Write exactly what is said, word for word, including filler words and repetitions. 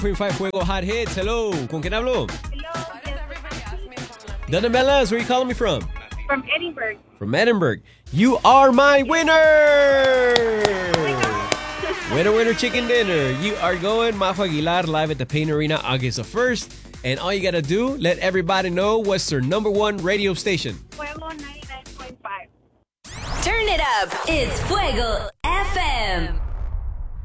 point five Fuego Hot Hits. Hello. ¿Con quién hablo? Hello. Yes. Donna Melas, where are you calling me from? From Edinburgh. From Edinburgh. You are my winner! Winner, winner, chicken dinner. You are going Majo Aguilar live at the Pain Arena August the first. And all you got to do, let everybody know what's their number one radio station. Fuego ninety-nine point five. Turn it up. It's Fuego F M.